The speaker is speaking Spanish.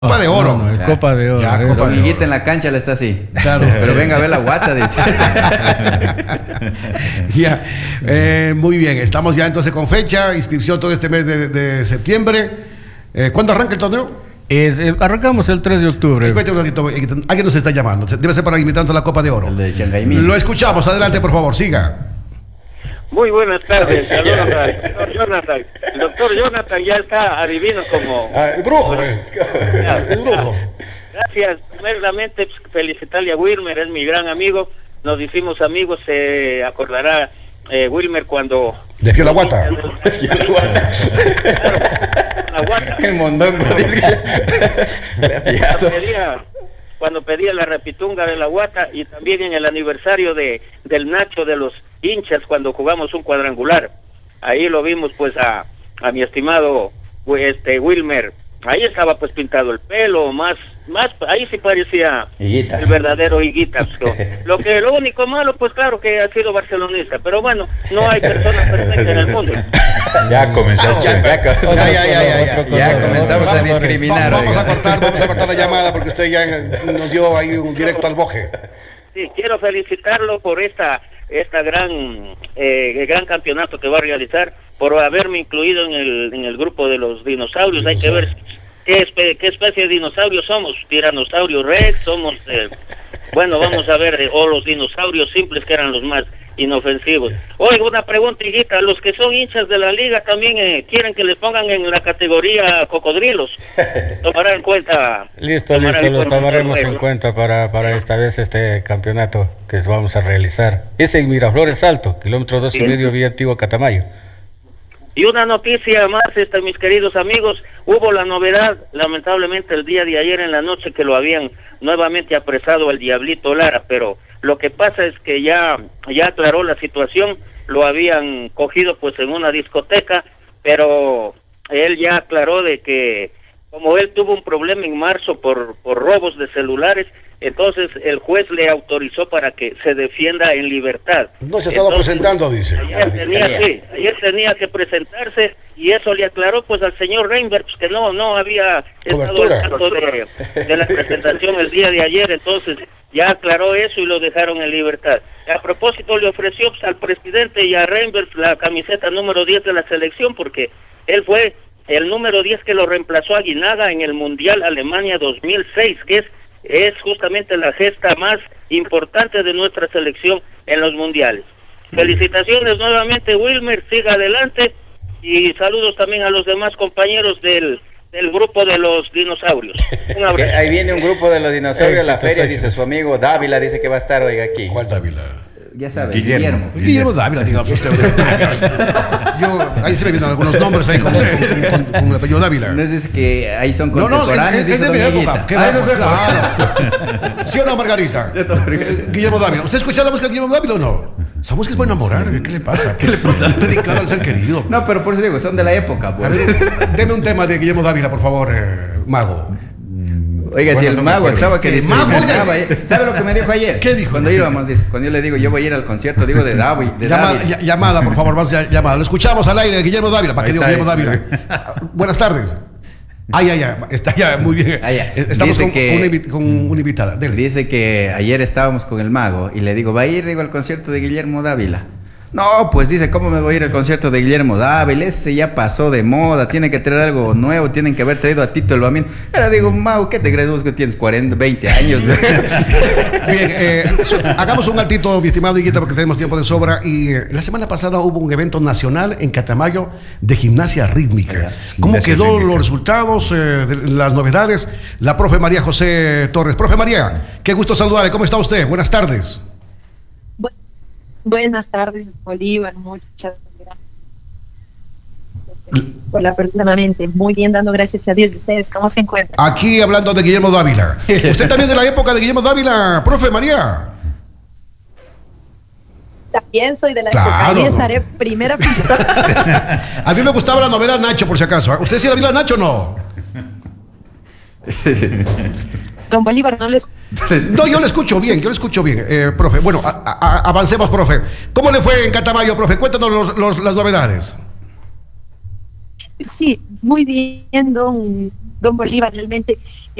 Copa de Oro. No, Claro. Copa de Oro. Ya, eso. Copa de Higuita Oro. en la cancha le está así. Claro. Pero venga a ver la guata, dice. Ya, muy bien, estamos ya entonces con fecha, inscripción todo este mes de septiembre. ¿Cuándo arranca el torneo? Arrancamos el 3 de octubre. Espérate un ratito, alguien nos está llamando, debe ser para invitarnos a la Copa de Oro. El de Changaimín. Lo escuchamos, adelante por favor, siga. Muy buenas tardes, saludos al doctor Jonathan. El doctor Jonathan ya está adivino como... El brujo, el brujo. Gracias, primeramente felicitarle a Wilmer, es mi gran amigo, nos hicimos amigos, se acordará Wilmer cuando... Despió la guata. La guata. El mondongo. Cuando pedía la repitunga de la guata y también en el aniversario del Nacho de los hinchas cuando jugamos un cuadrangular. Ahí lo vimos pues a mi estimado Wilmer. Ahí estaba pues pintado el pelo, más ahí sí parecía Higuita. el verdadero Higuita. Lo único malo pues claro que ha sido barcelonista, pero bueno, no hay persona perfecta en el mundo. Ya comenzó. Ya comenzamos a discriminar. Vamos a oiga. cortar la llamada porque usted ya nos dio ahí un directo al boje. Sí, quiero felicitarlo por esta gran campeonato que va a realizar, por haberme incluido en el grupo de los dinosaurios. Hay que ver qué especie de dinosaurios somos, tiranosaurio rex, somos bueno, vamos a ver, o los dinosaurios simples que eran los más inofensivos. Oiga, una pregunta, hijita, los que son hinchas de la liga también quieren que les pongan en la categoría cocodrilos. Tomarán en cuenta. Listo, los tomaremos en cuenta para esta vez este campeonato que vamos a realizar. Es en Miraflores Alto, kilómetro 2,5 vía Antigua Catamayo. Y una noticia más, mis queridos amigos, hubo la novedad, lamentablemente el día de ayer en la noche, que lo habían nuevamente apresado al Diablito Lara, pero lo que pasa es que ya aclaró la situación, lo habían cogido pues en una discoteca, pero él ya aclaró de que como él tuvo un problema en marzo por robos de celulares, entonces el juez le autorizó para que se defienda en libertad. No se ha estado presentando, dice. Ayer tenía que presentarse y eso le aclaró pues al señor Reinberg pues, que no había estado al tanto de la presentación el día de ayer, entonces ya aclaró eso y lo dejaron en libertad. A propósito le ofreció pues, al presidente y a Reinberg la camiseta número 10 de la selección porque él fue el número 10 que lo reemplazó a Guinaga en el Mundial Alemania 2006, que es justamente la gesta más importante de nuestra selección en los mundiales. Felicitaciones nuevamente, Wilmer, siga adelante y saludos también a los demás compañeros del grupo de los dinosaurios. Un abrazo. Ahí viene un grupo de los dinosaurios a la feria, dice su amigo Dávila, dice que va a estar hoy aquí. ¿Cuál Dávila? Ya sabe, Guillermo Dávila, digamos usted. Ahí se me vienen algunos nombres ahí con el apellido Dávila. No es que ahí son No, contemporáneos, es dice de mi doña época. Higuita. ¿Qué eso es claro. ¿Sí o no, Margarita? Guillermo Dávila. ¿Usted escucha la música de Guillermo Dávila o no? Esa música es para enamorar. ¿Qué le pasa? ¿Qué le pasa? Dedicado al ser querido. No, pero por eso digo, son de la época. Pues. A ver, deme un tema de Guillermo Dávila, por favor, mago. Oiga, si el mago estaba que discriminaba, ¿sabe lo que me dijo ayer? ¿Qué dijo? Cuando íbamos, dice, cuando yo le digo, yo voy a ir al concierto, digo de Dávila. Llamada, por favor, vamos a llamada. Lo escuchamos al aire, Guillermo Dávila. ¿Para qué digo Guillermo Dávila? Buenas tardes. Está ya, muy bien. Estamos con una invitada. Dele. Dice que ayer estábamos con el mago y le digo, ¿va a ir, digo, al concierto de Guillermo Dávila? No, pues dice, ¿cómo me voy a ir al concierto de Guillermo Dávila? Ese ya pasó de moda, tiene que traer algo nuevo, tienen que haber traído a Tito el Bambino. Ahora digo, Mau, ¿qué te crees vos que tienes 40, 20 años? Bien, hagamos un altito, mi estimado Higuita, porque tenemos tiempo de sobra. Y la semana pasada hubo un evento nacional en Catamayo de gimnasia rítmica. ¿Cómo quedó los resultados, las novedades? La profe María José Torres. Profe María, qué gusto saludarle. ¿Cómo está usted? Buenas tardes. Buenas tardes, Bolívar, muchas gracias por la permanente. Muy bien, dando gracias a Dios. ¿Y ustedes cómo se encuentran? Aquí hablando de Guillermo Dávila. ¿Usted también de la época de Guillermo Dávila, profe María? También soy de la época, ahí estaré primera fila. A mí me gustaba la novela Nacho, por si acaso. ¿Usted sí la vio la Nacho o no? Don Bolívar, no les... No, yo le escucho bien, profe. Bueno, avancemos, profe. ¿Cómo le fue en Catamayo, profe? Cuéntanos las novedades. Sí, muy bien, don don Bolívar, realmente